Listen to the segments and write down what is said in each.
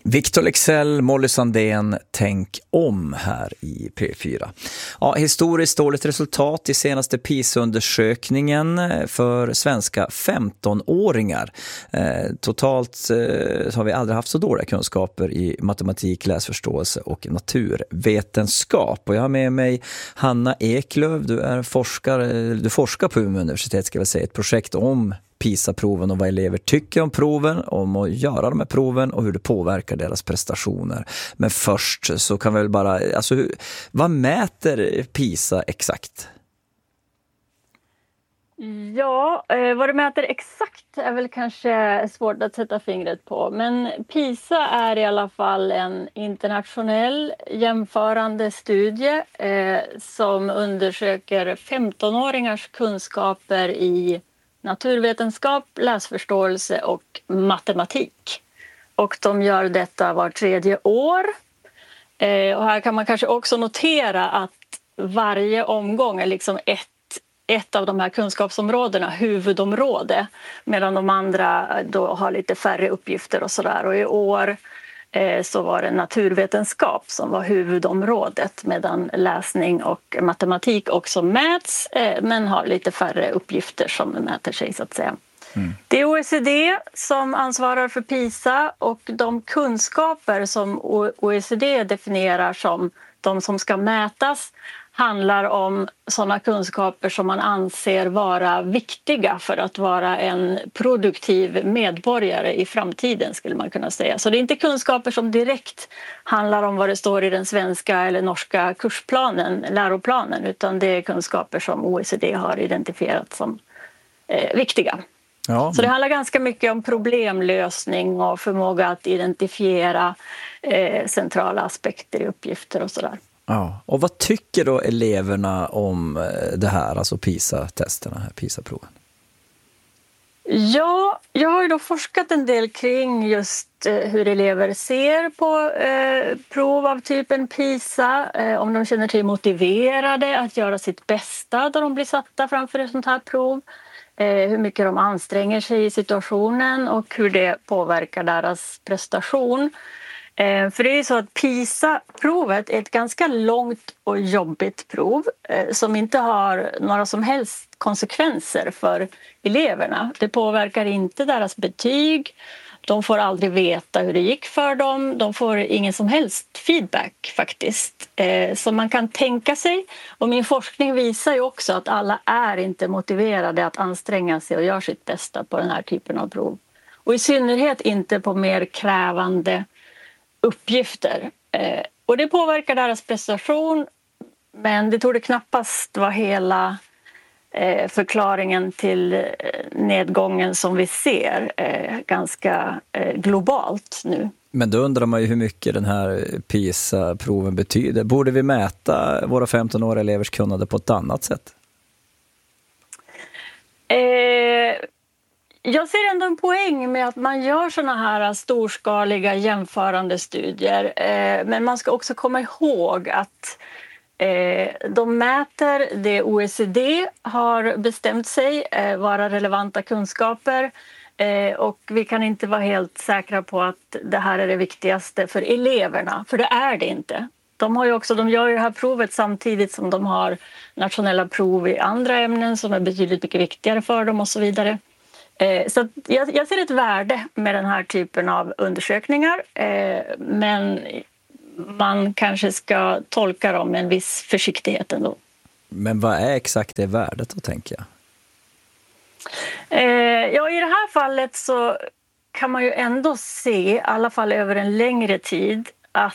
Victor Leksell, Molly Sandén, tänk om här i P4. Ja, historiskt dåligt resultat i senaste PISA-undersökningen för svenska 15-åringar. Totalt har vi aldrig haft så dåliga kunskaper i matematik, läsförståelse och naturvetenskap. Och jag har med mig Hanna Eklöf, du är forskare, du forskar på Umeå universitet, ska jag säga, ett projekt om PISA-proven och vad elever tycker om proven, om att göra de här proven och hur det påverkar deras prestationer. Men först så kan vi väl bara, alltså vad mäter PISA exakt? Ja, vad det mäter exakt är väl kanske svårt att sätta fingret på. Men PISA är i alla fall en internationell jämförande studie som undersöker 15-åringars kunskaper i naturvetenskap, läsförståelse och matematik. Och de gör detta var 3:e år. Och här kan man kanske också notera att varje omgång är liksom ett av de här kunskapsområdena huvudområde, medan de andra då har lite färre uppgifter och sådär. Och i år så var det naturvetenskap som var huvudområdet, medan läsning och matematik också mäts men har lite färre uppgifter som mäter sig, så att säga. Det är OECD som ansvarar för PISA, och de kunskaper som OECD definierar som de som ska mätas handlar om sådana kunskaper som man anser vara viktiga för att vara en produktiv medborgare i framtiden, skulle man kunna säga. Så det är inte kunskaper som direkt handlar om vad det står i den svenska eller norska kursplanen, läroplanen, utan det är kunskaper som OECD har identifierat som viktiga. Ja. Så det handlar ganska mycket om problemlösning och förmåga att identifiera centrala aspekter i uppgifter och sådär. Ja, och vad tycker då eleverna om det här, alltså PISA-testerna, PISA-proven? Ja, jag har ju då forskat en del kring just hur elever ser på prov av typen PISA, om de känner sig motiverade att göra sitt bästa då de blir satta framför ett sånt här prov, hur mycket de anstränger sig i situationen och hur det påverkar deras prestation. För det är ju så att PISA-provet är ett ganska långt och jobbigt prov som inte har några som helst konsekvenser för eleverna. Det påverkar inte deras betyg, de får aldrig veta hur det gick för dem, de får ingen som helst feedback faktiskt. Så man kan tänka sig, och min forskning visar ju också att alla är inte motiverade att anstränga sig och göra sitt bästa på den här typen av prov. Och i synnerhet inte på mer krävande uppgifter. Och det påverkar deras prestation, men det torde knappast vara hela förklaringen till nedgången som vi ser ganska globalt nu. Men då undrar man ju hur mycket den här PISA-proven betyder. Borde vi mäta våra 15-åriga elevers kunnande på ett annat sätt? Jag ser ändå en poäng med att man gör såna här storskaliga jämförande studier. Men man ska också komma ihåg att de mäter det OECD har bestämt sig vara relevanta kunskaper. Och vi kan inte vara helt säkra på att det här är det viktigaste för eleverna. För det är det inte. De gör ju det här provet samtidigt som de har nationella prov i andra ämnen som är betydligt mycket viktigare för dem och så vidare. Så jag ser ett värde med den här typen av undersökningar, men man kanske ska tolka dem med en viss försiktighet ändå. Men vad är exakt det värdet då, tänker jag? Ja, i det här fallet så kan man ju ändå se, i alla fall över en längre tid, att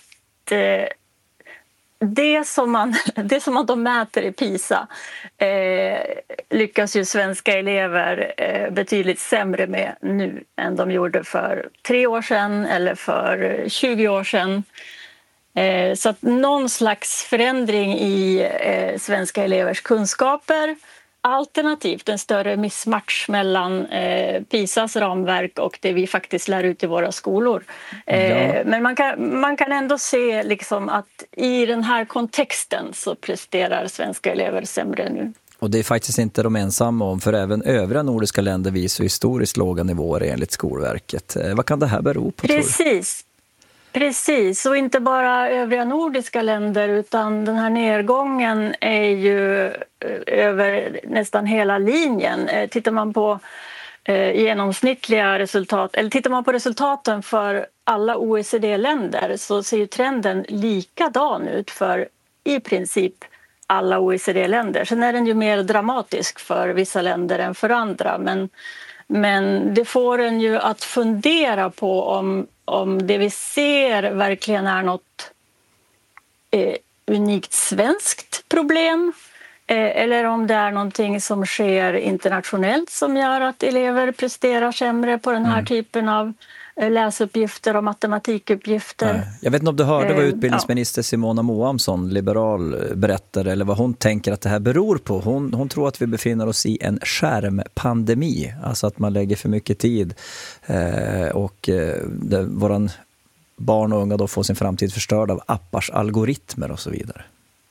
det som de mäter i PISA lyckas ju svenska elever betydligt sämre med nu än de gjorde för 3 år sedan eller för 20 år sedan. Så att någon slags förändring i svenska elevers kunskaper, alternativt en större missmatch mellan PISAs ramverk och det vi faktiskt lär ut i våra skolor. Ja. Men man kan ändå se liksom att i den här kontexten så presterar svenska elever sämre nu. Och det är faktiskt inte de ensamma om, för även övriga nordiska länder visar historiskt låga nivåer enligt Skolverket. Vad kan det här bero på? Precis. Precis, och inte bara övriga nordiska länder utan den här nedgången är ju över nästan hela linjen. Tittar man på genomsnittliga resultat, eller tittar man på resultaten för alla OECD-länder så ser ju trenden likadan ut för i princip alla OECD-länder. Sen är den ju mer dramatisk för vissa länder än för andra, men det får en ju att fundera på om det vi ser verkligen är något unikt svenskt problem eller om det är någonting som sker internationellt som gör att elever presterar sämre på den här typen av läsuppgifter och matematikuppgifter. Jag vet inte om du hörde vad utbildningsminister Simona Moamsson, liberal, berättade eller vad hon tänker att det här beror på. Hon tror att vi befinner oss i en skärmpandemi, alltså att man lägger för mycket tid och våran barn och unga då får sin framtid förstörd av appars algoritmer och så vidare.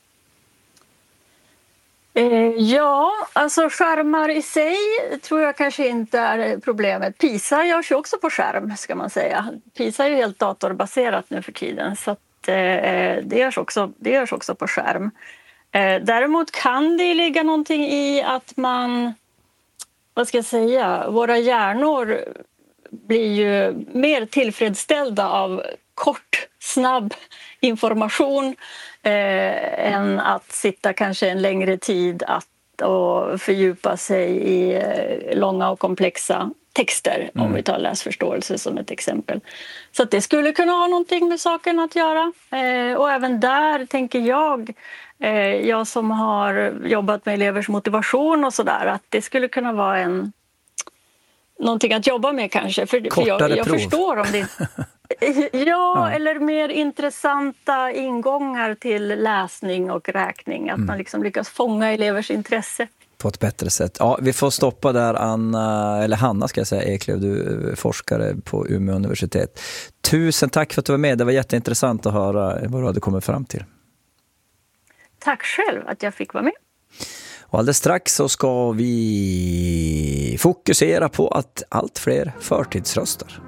Ja, alltså skärmar i sig tror jag kanske inte är problemet. PISA görs ju också på skärm, ska man säga. PISA är ju helt datorbaserat nu för tiden, så att, det görs också på skärm. Däremot kan det ligga någonting i att man, vad ska jag säga, våra hjärnor blir ju mer tillfredsställda av kort, snabb information än att sitta kanske en längre tid och fördjupa sig i långa och komplexa texter, om vi tar läsförståelse som ett exempel. Så att det skulle kunna ha någonting med saken att göra. Och även där tänker jag som har jobbat med elevers motivation och sådär, att det skulle kunna vara någonting att jobba med kanske. För jag förstår om det Ja, eller mer intressanta ingångar till läsning och räkning. Att man liksom lyckas fånga elevers intresse. På ett bättre sätt. Ja, vi får stoppa där, Hanna ska jag säga, Eklöf, du är forskare på Umeå universitet. Tusen tack för att du var med. Det var jätteintressant att höra vad du hade kommit fram till. Tack själv att jag fick vara med. Och alldeles strax så ska vi fokusera på att allt fler förtidsröstar.